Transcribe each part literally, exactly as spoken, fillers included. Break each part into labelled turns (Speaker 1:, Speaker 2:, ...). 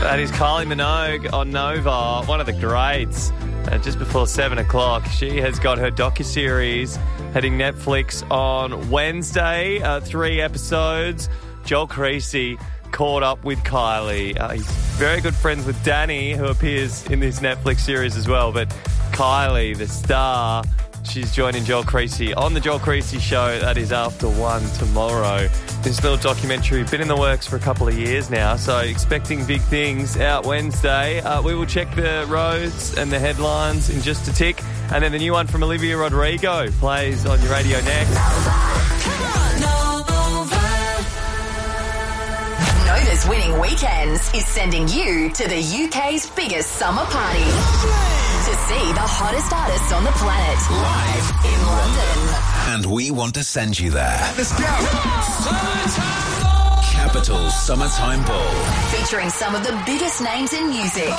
Speaker 1: That is Kylie Minogue on Nova, one of the greats. Uh, just before seven o'clock, she has got her docuseries heading Netflix on Wednesday. Uh, three episodes. Joel Creasy caught up with Kylie. Uh, he's very good friends with Danny, who appears in this Netflix series as well. But Kylie, the star, she's joining Joel Creasy on the Joel Creasy Show. That is after one tomorrow. This little documentary been in the works for a couple of years now, so expecting big things out Wednesday. Uh, we will check the roads and the headlines in just a tick, and then the new one from Olivia Rodrigo plays on your radio next.
Speaker 2: Nova's Winning Weekends is sending you to the U K's biggest summer party to see the hottest artists on the planet live in London.
Speaker 3: And we want to send you there.
Speaker 4: Let's go!
Speaker 3: Capital Summertime Ball.
Speaker 2: Featuring some of the biggest names in music.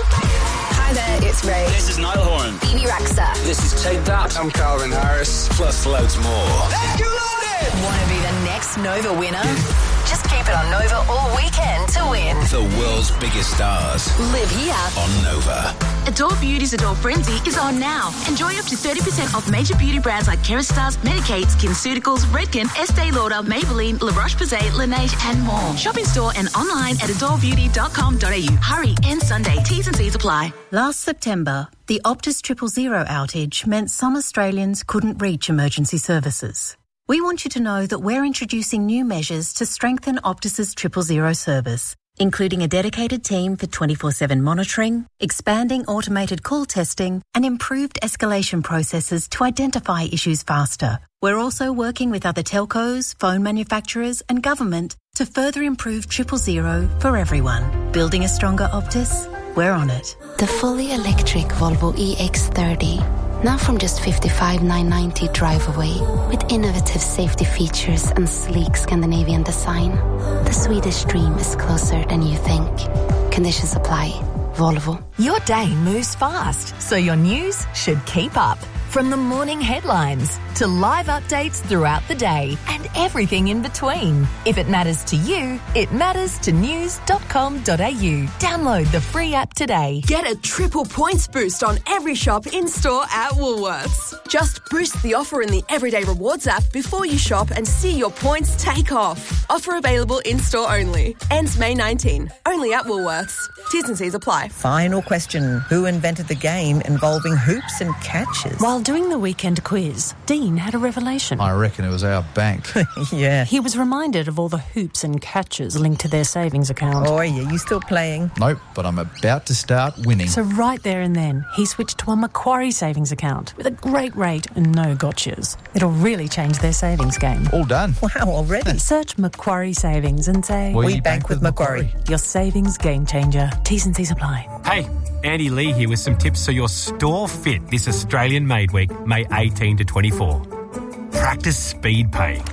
Speaker 2: Hi there, it's Ray.
Speaker 5: This is Niall Horan.
Speaker 2: Bibi Rexha.
Speaker 5: This is Take That.
Speaker 4: I'm Calvin Harris.
Speaker 3: Plus loads more.
Speaker 4: Let's get loaded!
Speaker 2: Want to be the next Nova winner? Just keep it on Nova all weekend to win.
Speaker 3: The world's biggest stars.
Speaker 2: Live here
Speaker 3: on Nova.
Speaker 6: Adore Beauty's Adore Frenzy is on now. Enjoy up to thirty percent off major beauty brands like Kerastase, Medik8, SkinCeuticals, Redken, Estee Lauder, Maybelline, La Roche-Posay, Laneige and more. Shop in store and online at adore beauty dot com dot a u. Hurry, end Sunday. T's and C's apply.
Speaker 7: Last September, the Optus Triple Zero outage meant some Australians couldn't reach emergency services. We want you to know that we're introducing new measures to strengthen Optus's Triple Zero service, including a dedicated team for twenty-four seven monitoring, expanding automated call testing, and improved escalation processes to identify issues faster. We're also working with other telcos, phone manufacturers, and government to further improve Triple Zero for everyone. Building a stronger Optus? We're on it.
Speaker 8: The fully electric Volvo E X thirty. Now from just fifty-five thousand nine hundred ninety drive away, with innovative safety features and sleek Scandinavian design. The Swedish dream is closer than you think. Conditions apply. Volvo.
Speaker 9: Your day moves fast, so your news should keep up. From the morning headlines to live updates throughout the day and everything in between. If it matters to you, it matters to news dot com dot a u. Download the free app today.
Speaker 10: Get a triple points boost on every shop in-store at Woolworths. Just boost the offer in the Everyday Rewards app before you shop and see your points take off. Offer available in-store only. Ends May nineteenth. Only at Woolworths. T's and C's apply.
Speaker 11: Final question. Who invented the game involving hoops and catches?
Speaker 12: While doing the weekend quiz, Dean had a revelation.
Speaker 13: I reckon it was our bank.
Speaker 11: Yeah.
Speaker 12: He was reminded of all the hoops and catches linked to their savings account.
Speaker 11: Oh, yeah. You still playing?
Speaker 13: Nope, but I'm about to start winning.
Speaker 12: So right there and then, he switched to a Macquarie savings account with a great rate and no gotchas. It'll really change their savings game.
Speaker 13: All done.
Speaker 11: Wow, already?
Speaker 12: Search Macquarie Savings and say...
Speaker 11: We, we bank, bank with, with Macquarie.
Speaker 12: Macquarie. Your savings game changer. T's and C's apply.
Speaker 14: Hey, Andy Lee here with some tips so you're store fit this Australian Made Week, May eighteenth to twenty-four. Practice speed paying.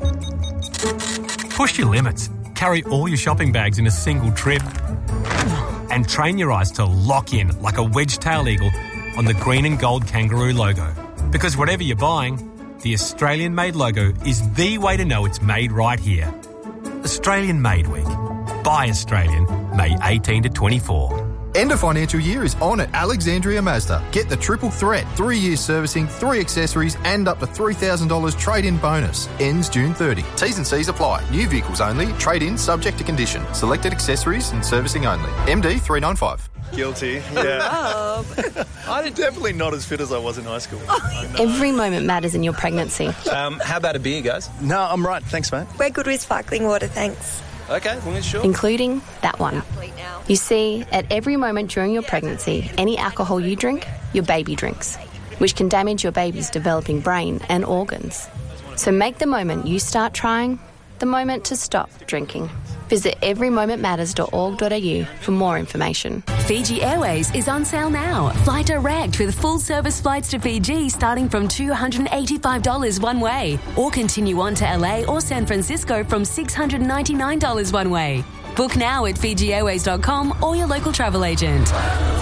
Speaker 14: Push your limits. Carry all your shopping bags in a single trip. And train your eyes to lock in like a wedge-tailed eagle on the green and gold kangaroo logo. Because whatever you're buying, the Australian Made logo is the way to know it's made right here. Australian Made Week. Buy Australian, May eighteenth to twenty-four.
Speaker 15: End of financial year is on at Alexandria Mazda. Get the triple threat, three years servicing, three accessories and up to three thousand dollars trade-in bonus. Ends June thirtieth. T's and C's apply. New vehicles only. Trade-in subject to condition. Selected accessories and servicing only. M D three nine five.
Speaker 1: Guilty, yeah. I'm definitely not as fit as I was in high school.
Speaker 16: Every moment matters in your pregnancy.
Speaker 5: Um, how about a beer, guys?
Speaker 17: No, I'm right. Thanks, mate.
Speaker 18: We're good with sparkling water, thanks.
Speaker 5: Okay, well, sure.
Speaker 16: Including that one. You see, at every moment during your pregnancy, any alcohol you drink, your baby drinks, which can damage your baby's developing brain and organs. So make the moment you start trying the moment to stop drinking. Visit every moment matters dot org dot a u for more information.
Speaker 19: Fiji Airways is on sale now. Fly direct with full-service flights to Fiji starting from two hundred eighty-five dollars one way. Or continue on to L A or San Francisco from six hundred ninety-nine dollars one way. Book now at fiji airways dot com or your local travel agent.